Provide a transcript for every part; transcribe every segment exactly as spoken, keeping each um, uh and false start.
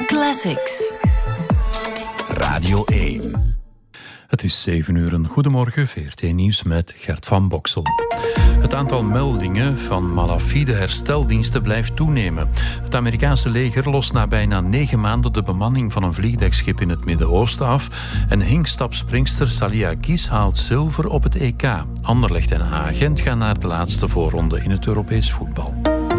Classics. Radio één. Het is zeven uur. Een goedemorgen, V R T Nieuws met Gert van Boksel. Het aantal meldingen van malafide hersteldiensten blijft toenemen. Het Amerikaanse leger lost na bijna negen maanden de bemanning van een vliegdekschip in het Midden-Oosten af. En hinkstapspringster Salia Gies haalt zilver op het E K. Anderlecht en Agent gaan naar de laatste voorronde in het Europees voetbal.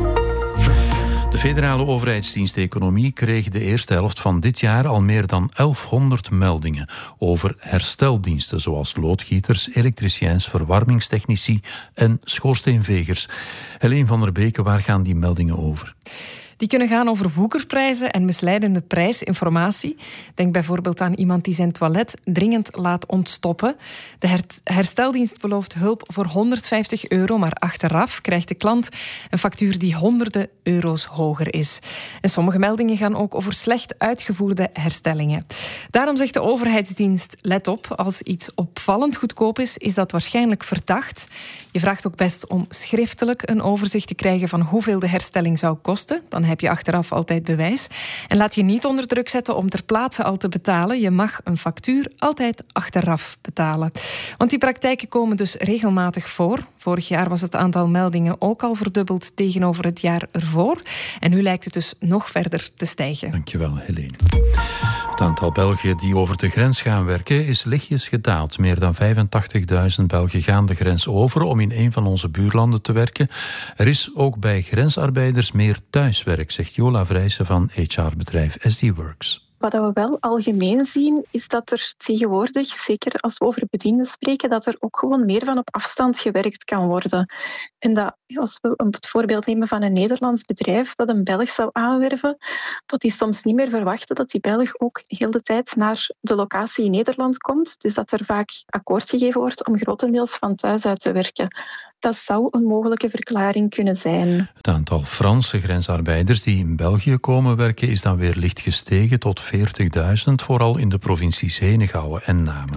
De federale overheidsdienst Economie kreeg de eerste helft van dit jaar al meer dan elfhonderd meldingen over hersteldiensten zoals loodgieters, elektriciëns, verwarmingstechnici en schoorsteenvegers. Helene van der Beke, waar gaan die meldingen over? Die kunnen gaan over woekerprijzen en misleidende prijsinformatie. Denk bijvoorbeeld aan iemand die zijn toilet dringend laat ontstoppen. De her- hersteldienst belooft hulp voor honderdvijftig euro, maar achteraf krijgt de klant een factuur die honderden euro's hoger is. En sommige meldingen gaan ook over slecht uitgevoerde herstellingen. Daarom zegt de overheidsdienst, let op, als iets opvallend goedkoop is, is dat waarschijnlijk verdacht. Je vraagt ook best om schriftelijk een overzicht te krijgen van hoeveel de herstelling zou kosten. Dan heb je achteraf altijd bewijs. En laat je niet onder druk zetten om ter plaatse al te betalen. Je mag een factuur altijd achteraf betalen. Want die praktijken komen dus regelmatig voor. Vorig jaar was het aantal meldingen ook al verdubbeld tegenover het jaar ervoor. En nu lijkt het dus nog verder te stijgen. Dankjewel, Helene. Het aantal Belgen die over de grens gaan werken is lichtjes gedaald. Meer dan vijfentachtigduizend Belgen gaan de grens over om in een van onze buurlanden te werken. Er is ook bij grensarbeiders meer thuiswerk, zegt Jola Vrijsen van H R-bedrijf S D Works. Wat we wel algemeen zien, is dat er tegenwoordig, zeker als we over bedienden spreken, dat er ook gewoon meer van op afstand gewerkt kan worden. En dat, als we het voorbeeld nemen van een Nederlands bedrijf dat een Belg zou aanwerven, dat die soms niet meer verwachten dat die Belg ook heel de tijd naar de locatie in Nederland komt. Dus dat er vaak akkoord gegeven wordt om grotendeels van thuis uit te werken. Dat zou een mogelijke verklaring kunnen zijn. Het aantal Franse grensarbeiders die in België komen werken is dan weer licht gestegen tot veertigduizend, vooral in de provincies Henegouwen en Namen.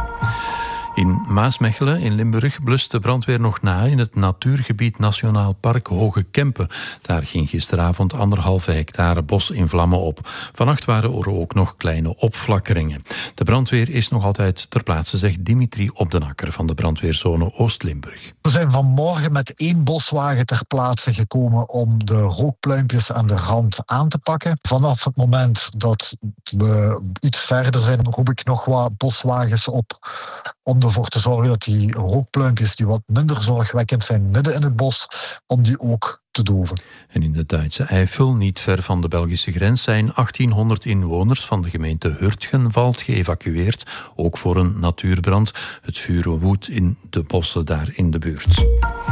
In Maasmechelen in Limburg blust de brandweer nog na in het natuurgebied Nationaal Park Hoge Kempen. Daar ging gisteravond anderhalve hectare bos in vlammen op. Vannacht waren er ook nog kleine opflakkeringen. De brandweer is nog altijd ter plaatse, zegt Dimitri Opdenakker van de brandweerzone Oost-Limburg. We zijn vanmorgen met één boswagen ter plaatse gekomen om de rookpluimpjes aan de rand aan te pakken. Vanaf het moment dat we iets verder zijn, roep ik nog wat boswagens op om ervoor te zorgen dat die rookpluimpjes die wat minder zorgwekkend zijn midden in het bos, om die ook te doven. En in de Duitse Eifel, niet ver van de Belgische grens, zijn achttienhonderd inwoners van de gemeente Hurtgenwald geëvacueerd, ook voor een natuurbrand. Het vuur woedt in de bossen daar in de buurt.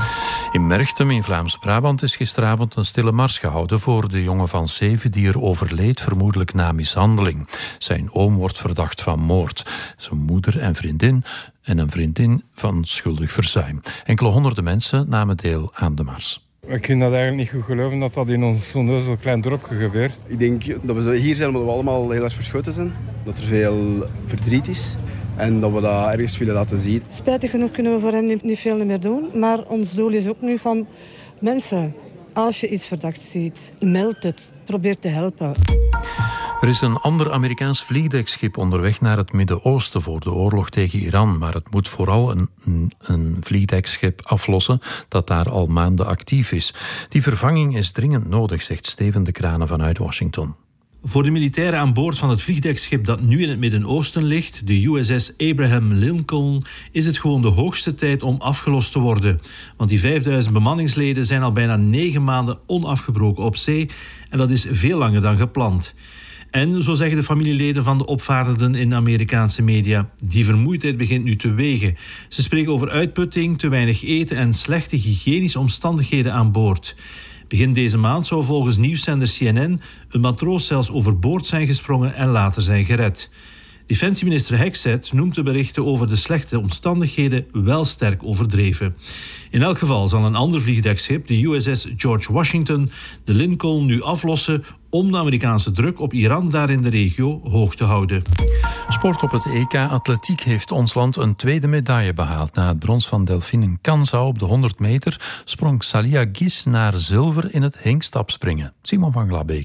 In Merchtem in Vlaams-Brabant is gisteravond een stille mars gehouden voor de jongen van zeven die er overleed, vermoedelijk na mishandeling. Zijn oom wordt verdacht van moord. Zijn moeder en vriendin en een vriendin van schuldig verzuim. Enkele honderden mensen namen deel aan de mars. Ik vind dat eigenlijk niet goed geloven dat dat in ons zo'n klein dorpje gebeurt. Ik denk dat we hier zijn omdat we allemaal heel erg verschoten zijn. Dat er veel verdriet is. En dat we dat ergens willen laten zien. Spijtig genoeg kunnen we voor hem niet, niet veel meer doen. Maar ons doel is ook nu van mensen, als je iets verdacht ziet, meld het. Probeer te helpen. Er is een ander Amerikaans vliegdekschip onderweg naar het Midden-Oosten voor de oorlog tegen Iran. Maar het moet vooral een, een, een vliegdekschip aflossen dat daar al maanden actief is. Die vervanging is dringend nodig, zegt Steven de Kranen vanuit Washington. Voor de militairen aan boord van het vliegdekschip dat nu in het Midden-Oosten ligt, de U S S Abraham Lincoln, is het gewoon de hoogste tijd om afgelost te worden. Want die vijfduizend bemanningsleden zijn al bijna negen maanden onafgebroken op zee en dat is veel langer dan gepland. En, zo zeggen de familieleden van de opvarenden in de Amerikaanse media, die vermoeidheid begint nu te wegen. Ze spreken over uitputting, te weinig eten en slechte hygiënische omstandigheden aan boord. Begin deze maand zou volgens nieuwszender C N N een matroos zelfs overboord zijn gesprongen en later zijn gered. Defensieminister Hegseth noemt de berichten over de slechte omstandigheden wel sterk overdreven. In elk geval zal een ander vliegdekschip, de U S S George Washington, de Lincoln nu aflossen om de Amerikaanse druk op Iran daar in de regio hoog te houden. Sport op het E K Atletiek heeft ons land een tweede medaille behaald. Na het brons van Delphine Kanza op de honderd meter sprong Salia Gies naar zilver in het hinkstapspringen. Simon van Glabeke.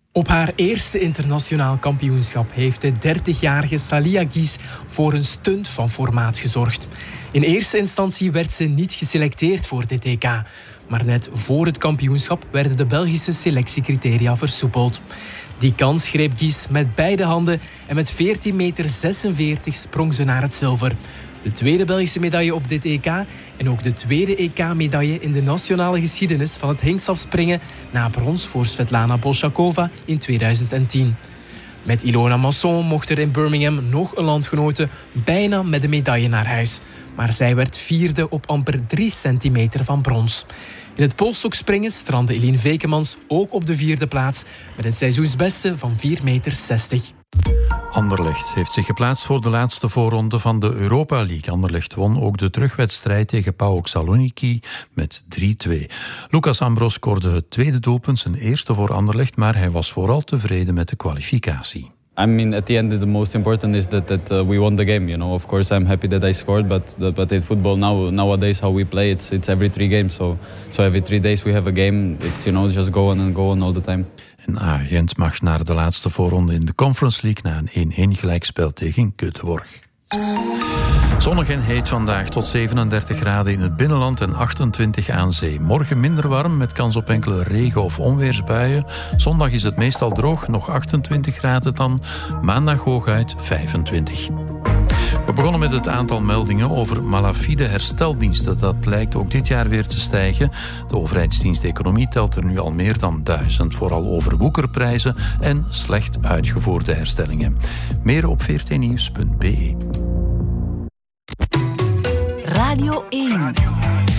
Op haar eerste internationaal kampioenschap heeft de dertigjarige Salia Guys voor een stunt van formaat gezorgd. In eerste instantie werd ze niet geselecteerd voor dit E K. Maar net voor het kampioenschap werden de Belgische selectiecriteria versoepeld. Die kans greep Guys met beide handen en met veertien meter zesenveertig sprong ze naar het zilver. De tweede Belgische medaille op dit E K en ook de tweede E K-medaille in de nationale geschiedenis van het hingstafspringen na brons voor Svetlana Bolshakova in tweeduizend tien. Met Ilona Masson mocht er in Birmingham nog een landgenote bijna met de medaille naar huis. Maar zij werd vierde op amper drie centimeter van brons. In het polstokspringen strandde Eline Vekemans ook op de vierde plaats met een seizoensbeste van vier meter zestig. Anderlecht heeft zich geplaatst voor de laatste voorronde van de Europa League. Anderlecht won ook de terugwedstrijd tegen PAOK Saloniki met drie twee. Lucas Ambros scoorde het tweede doelpunt, zijn eerste voor Anderlecht, maar hij was vooral tevreden met de kwalificatie. I mean, at the end, the most important is that that uh, we won the game. You know, of course, I'm happy that I scored, but but in football now nowadays how we play, it's it's every three games. So so every three days we have a game. It's you know just go on and go on all the time. En A Gent mag naar de laatste voorronde in de Conference League na een één-één gelijkspel tegen Göteborg. Zonnig en heet vandaag tot zevenendertig graden in het binnenland en achtentwintig aan zee. Morgen minder warm met kans op enkele regen- of onweersbuien. Zondag is het meestal droog, nog achtentwintig graden dan. Maandag hooguit vijfentwintig. We begonnen met het aantal meldingen over malafide hersteldiensten. Dat lijkt ook dit jaar weer te stijgen. De overheidsdienst Economie telt er nu al meer dan duizend. Vooral over woekerprijzen en slecht uitgevoerde herstellingen. Meer op veertien nieuws punt be. Radio één.